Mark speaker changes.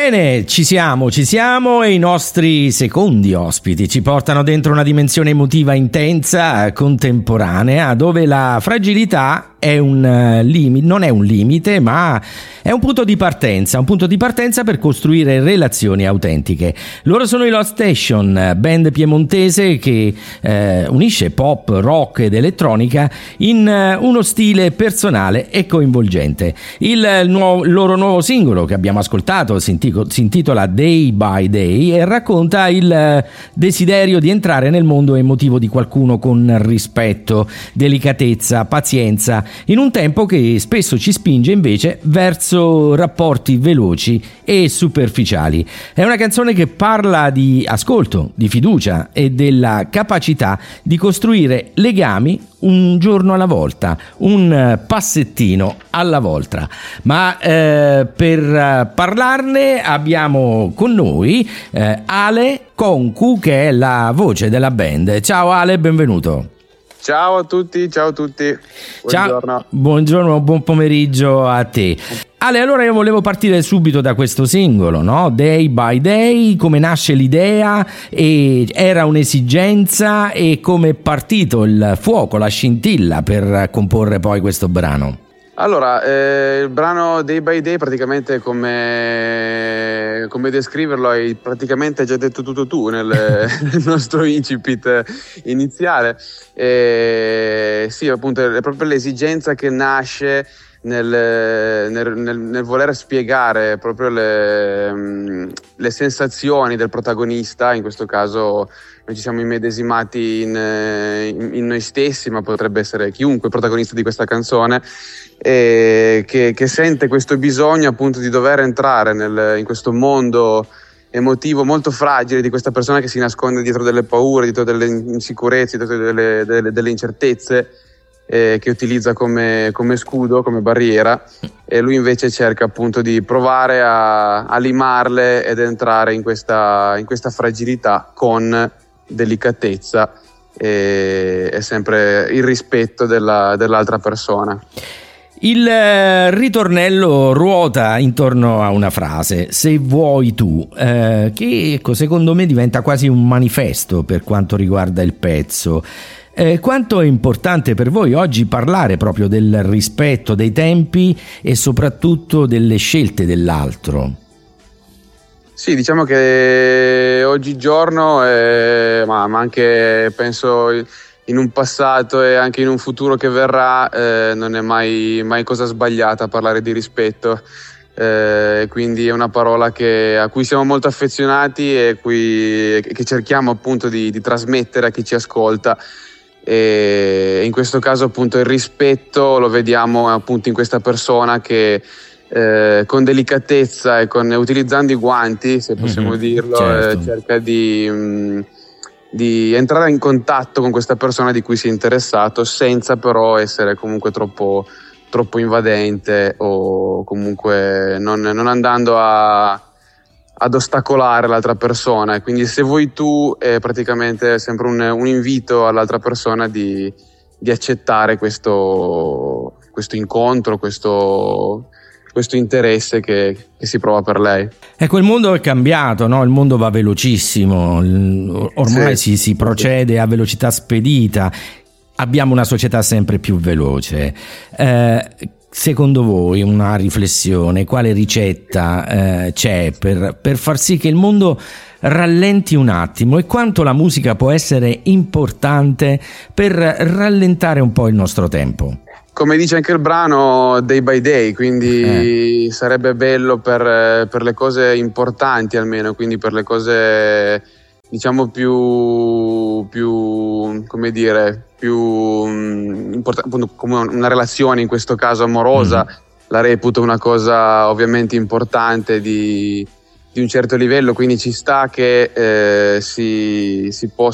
Speaker 1: Bene, ci siamo e i nostri secondi ospiti ci portano dentro una dimensione emotiva intensa, contemporanea, dove la fragilità è non è un limite, ma è un punto di partenza per costruire relazioni autentiche. Loro sono i Lost Station, band piemontese che unisce pop, rock ed elettronica in uno stile personale e coinvolgente. Il loro nuovo singolo che abbiamo ascoltato si intitola Day by Day e racconta il desiderio di entrare nel mondo emotivo di qualcuno con rispetto, delicatezza, pazienza, in un tempo che spesso ci spinge invece verso rapporti veloci e superficiali. È una canzone che parla di ascolto, di fiducia e della capacità di costruire legami un giorno alla volta, un passettino alla volta. Ma per parlarne abbiamo con noi Ale Concu, che è la voce della band. Ciao Ale, benvenuto.
Speaker 2: Ciao a tutti. Buongiorno.
Speaker 1: Ciao, buongiorno, buon pomeriggio a te. Ale, allora io volevo partire subito da questo singolo, no? Day by Day, come nasce l'idea, e era un'esigenza, e come è partito il fuoco, la scintilla per comporre poi questo brano?
Speaker 2: Allora, il brano Day by Day praticamente come descriverlo hai praticamente già detto tutto tu nel nostro incipit iniziale. Sì, appunto è proprio l'esigenza che nasce nel voler spiegare proprio le sensazioni del protagonista. In questo caso noi ci siamo immedesimati in noi stessi, ma potrebbe essere chiunque protagonista di questa canzone, che sente questo bisogno appunto di dover entrare in questo mondo emotivo molto fragile di questa persona che si nasconde dietro delle paure, dietro delle insicurezze, dietro delle incertezze, che utilizza come scudo, come barriera, e lui invece cerca appunto di provare a limarle ed entrare in questa fragilità con delicatezza e sempre il rispetto dell'altra persona.
Speaker 1: Il ritornello ruota intorno a una frase, se vuoi tu, che secondo me diventa quasi un manifesto per quanto riguarda il pezzo. Quanto è importante per voi oggi parlare proprio del rispetto dei tempi e soprattutto delle scelte dell'altro?
Speaker 2: Sì, diciamo che oggigiorno, ma anche penso in un passato e anche in un futuro che verrà, non è mai cosa sbagliata parlare di rispetto. Quindi è una parola a cui siamo molto affezionati e che cerchiamo appunto di trasmettere a chi ci ascolta. E in questo caso appunto il rispetto lo vediamo appunto in questa persona che con delicatezza e utilizzando i guanti, se possiamo dirlo, certo, cerca di entrare in contatto con questa persona di cui si è interessato, senza però essere comunque troppo invadente, o comunque non andando ad ostacolare l'altra persona. Quindi se vuoi tu è praticamente sempre un invito all'altra persona di accettare questo incontro, questo interesse che si prova per lei.
Speaker 1: Ecco, il mondo è cambiato, no? Il mondo va velocissimo, ormai
Speaker 2: sì,
Speaker 1: si procede a velocità spedita, abbiamo una società sempre più veloce. Secondo voi una riflessione, quale ricetta c'è per far sì che il mondo rallenti un attimo, e quanto la musica può essere importante per rallentare un po' il nostro tempo?
Speaker 2: Come dice anche il brano, day by day, quindi sarebbe bello per le cose importanti almeno, quindi per le cose diciamo più come dire, più importante, appunto, come una relazione, in questo caso amorosa, la reputo una cosa ovviamente importante di un certo livello, quindi ci sta che si